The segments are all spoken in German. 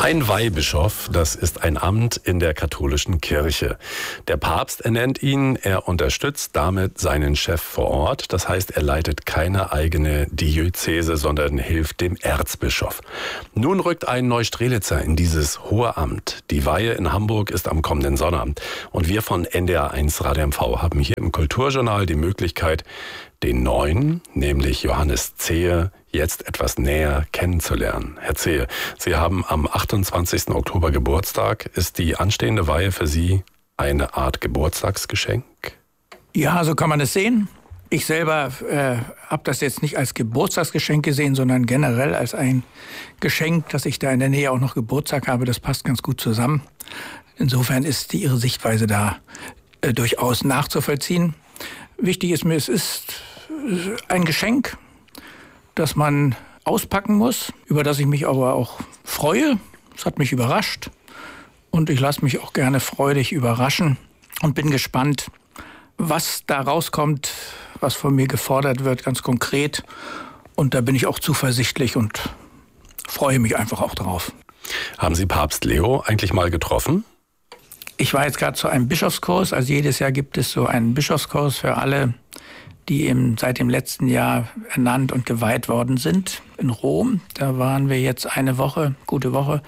Ein Weihbischof, das ist ein Amt in der katholischen Kirche. Der Papst ernennt ihn, er unterstützt damit seinen Chef vor Ort. Das heißt, er leitet keine eigene Diözese, sondern hilft dem Erzbischof. Nun rückt ein Neustrelitzer in dieses hohe Amt. Die Weihe in Hamburg ist am kommenden Sonnabend. Und wir von NDR1 Radio MV haben hier im Kulturjournal die Möglichkeit, den Neuen, nämlich Johannes Zehe, jetzt etwas näher kennenzulernen. Herr Zehe, Sie haben am 28. Oktober Geburtstag. Ist die anstehende Weihe für Sie eine Art Geburtstagsgeschenk? Ja, so kann man es sehen. Ich selber habe das jetzt nicht als Geburtstagsgeschenk gesehen, sondern generell als ein Geschenk, dass ich da in der Nähe auch noch Geburtstag habe. Das passt ganz gut zusammen. Insofern ist Ihre Sichtweise da durchaus nachzuvollziehen. Wichtig ist mir, es ist ein Geschenk, das man auspacken muss, über das ich mich aber auch freue. Es hat mich überrascht und ich lasse mich auch gerne freudig überraschen und bin gespannt, was da rauskommt, was von mir gefordert wird, ganz konkret. Und da bin ich auch zuversichtlich und freue mich einfach auch drauf. Haben Sie Papst Leo eigentlich mal getroffen? Ich war jetzt gerade zu einem Bischofskurs. Also jedes Jahr gibt es so einen Bischofskurs für alle, die eben seit dem letzten Jahr ernannt und geweiht worden sind in Rom. Da waren wir jetzt eine Woche, gute Woche,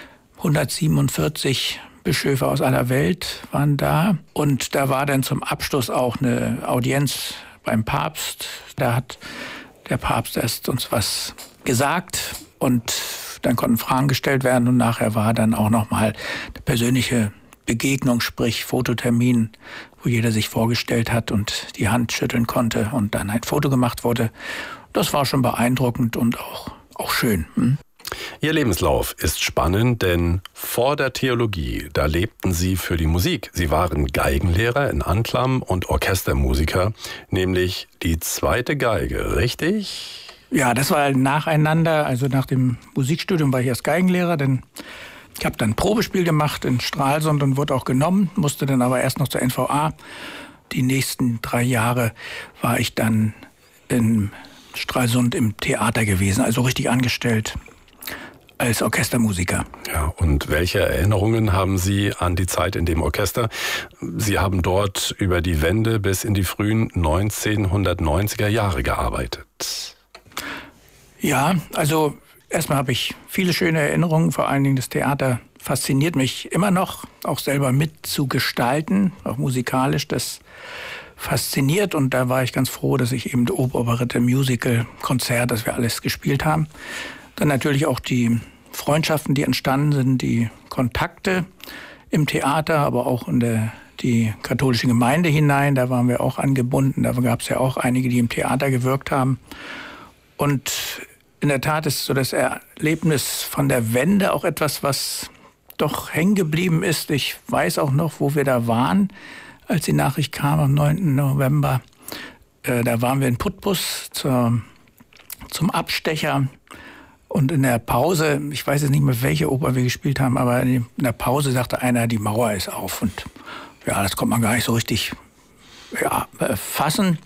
147 Bischöfe aus aller Welt waren da. Und da war dann zum Abschluss auch eine Audienz beim Papst. Da hat der Papst erst uns was gesagt und dann konnten Fragen gestellt werden. Und nachher war dann auch nochmal eine persönliche Begegnung, sprich Fototermin, wo jeder sich vorgestellt hat und die Hand schütteln konnte und dann ein Foto gemacht wurde. Das war schon beeindruckend und auch schön. Ihr Lebenslauf ist spannend, denn vor der Theologie, da lebten Sie für die Musik. Sie waren Geigenlehrer in Anklam und Orchestermusiker, nämlich die zweite Geige, richtig? Ja, das war nacheinander. Also nach dem Musikstudium war ich erst Geigenlehrer, denn ich habe dann ein Probespiel gemacht in Stralsund und wurde auch genommen, musste dann aber erst noch zur NVA. Die nächsten 3 Jahre war ich dann in Stralsund im Theater gewesen, also richtig angestellt als Orchestermusiker. Ja, und welche Erinnerungen haben Sie an die Zeit in dem Orchester? Sie haben dort über die Wende bis in die frühen 1990er Jahre gearbeitet. Ja, also erstmal habe ich viele schöne Erinnerungen, vor allen Dingen das Theater fasziniert mich immer noch, auch selber mitzugestalten, auch musikalisch, das fasziniert und da war ich ganz froh, dass ich eben Operette, Musical, Konzert, dass wir alles gespielt haben. Dann natürlich auch die Freundschaften, die entstanden sind, die Kontakte im Theater, aber auch in die katholische Gemeinde hinein, da waren wir auch angebunden, da gab es ja auch einige, die im Theater gewirkt haben und in der Tat ist so das Erlebnis von der Wende auch etwas, was doch hängen geblieben ist. Ich weiß auch noch, wo wir da waren, als die Nachricht kam am 9. November. Da waren wir in Putbus zum Abstecher. Und in der Pause, ich weiß jetzt nicht mehr, welche Oper wir gespielt haben, aber in der Pause sagte einer, die Mauer ist auf. Und ja, das konnte man gar nicht so richtig fassen.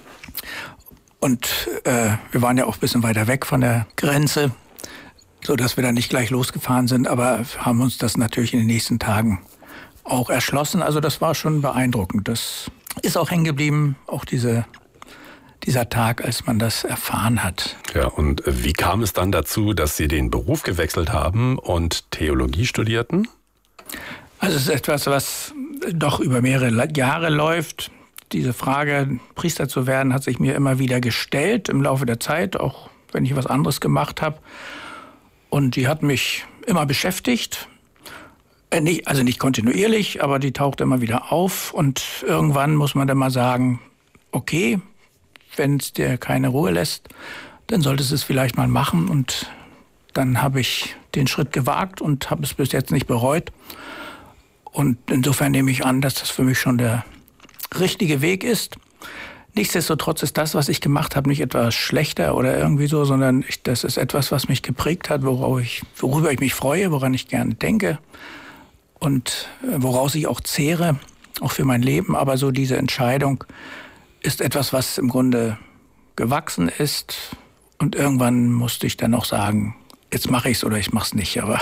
Und wir waren ja auch ein bisschen weiter weg von der Grenze, sodass wir da nicht gleich losgefahren sind, aber haben uns das natürlich in den nächsten Tagen auch erschlossen. Also das war schon beeindruckend. Das ist auch hängen geblieben, auch dieser Tag, als man das erfahren hat. Ja, und wie kam es dann dazu, dass Sie den Beruf gewechselt haben und Theologie studierten? Also es ist etwas, was doch über mehrere Jahre läuft. Diese Frage, Priester zu werden, hat sich mir immer wieder gestellt im Laufe der Zeit, auch wenn ich was anderes gemacht habe. Und die hat mich immer beschäftigt. Nicht kontinuierlich, aber die taucht immer wieder auf. Und irgendwann muss man dann mal sagen, okay, wenn es dir keine Ruhe lässt, dann solltest du es vielleicht mal machen. Und dann habe ich den Schritt gewagt und habe es bis jetzt nicht bereut. Und insofern nehme ich an, dass das für mich schon der richtige Weg ist. Nichtsdestotrotz ist das, was ich gemacht habe, nicht etwas schlechter oder irgendwie so, sondern das ist etwas, was mich geprägt hat, worüber ich mich freue, woran ich gerne denke und woraus ich auch zehre, auch für mein Leben. Aber so diese Entscheidung ist etwas, was im Grunde gewachsen ist. Und irgendwann musste ich dann auch sagen, jetzt mache ich es oder ich mache es nicht. Aber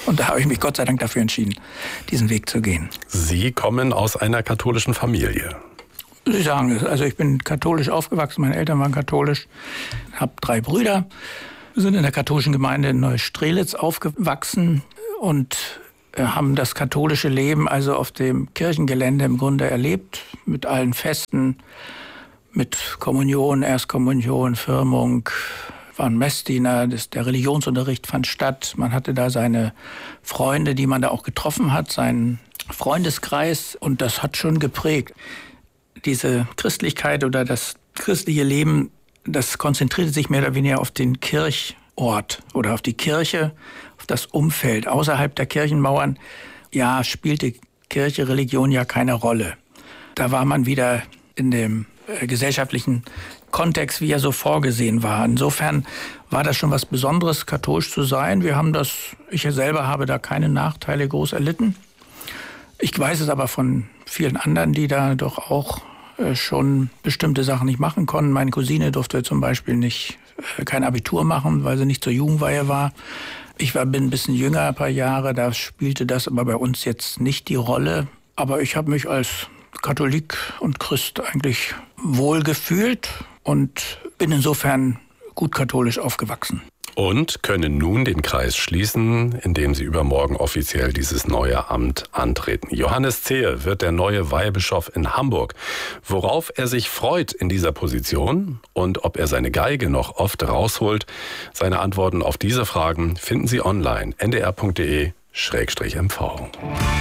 Und da habe ich mich Gott sei Dank dafür entschieden, diesen Weg zu gehen. Sie kommen aus einer katholischen Familie. Sie sagen es. Also ich bin katholisch aufgewachsen, meine Eltern waren katholisch, habe 3 Brüder. Wir sind in der katholischen Gemeinde in Neustrelitz aufgewachsen und haben das katholische Leben also auf dem Kirchengelände im Grunde erlebt, mit allen Festen, mit Kommunion, Erstkommunion, Firmung, waren Messdiener, der Religionsunterricht fand statt. Man hatte da seine Freunde, die man da auch getroffen hat, seinen Freundeskreis, und das hat schon geprägt. Diese Christlichkeit oder das christliche Leben, das konzentrierte sich mehr oder weniger auf den Kirchort oder auf die Kirche, auf das Umfeld. Außerhalb der Kirchenmauern, ja, spielte Kirche, Religion ja keine Rolle. Da war man wieder in dem gesellschaftlichen Kontext, wie er so vorgesehen war. Insofern war das schon was Besonderes, katholisch zu sein. Ich selber habe da keine Nachteile groß erlitten. Ich weiß es aber von vielen anderen, die da doch auch schon bestimmte Sachen nicht machen konnten. Meine Cousine durfte zum Beispiel kein Abitur machen, weil sie nicht zur Jugendweihe war. Ich bin ein bisschen jünger, ein paar Jahre, da spielte das aber bei uns jetzt nicht die Rolle. Aber ich habe mich als Katholik und Christ eigentlich wohl gefühlt und bin insofern gut katholisch aufgewachsen. Und können nun den Kreis schließen, indem Sie übermorgen offiziell dieses neue Amt antreten. Johannes Zehe wird der neue Weihbischof in Hamburg. Worauf er sich freut in dieser Position und ob er seine Geige noch oft rausholt, seine Antworten auf diese Fragen finden Sie online ndr.de/mv.